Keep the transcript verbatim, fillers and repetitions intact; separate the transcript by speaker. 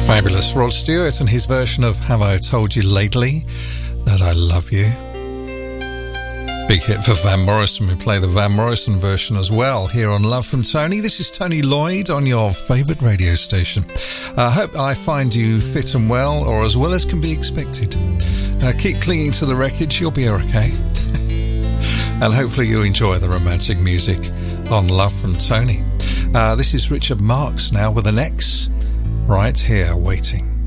Speaker 1: Fabulous. Rod Stewart and his version of Have I Told You Lately That I Love You. Big hit for Van Morrison. We play the Van Morrison version as well here on Love from Tony. This is Tony Lloyd on your favourite radio station. I hope I find you fit and well, or as well as can be expected. Uh, keep clinging to the wreckage, you'll be okay. And hopefully you'll enjoy the romantic music on Love from Tony. Uh, this is Richard Marx now with an X. Right here, waiting.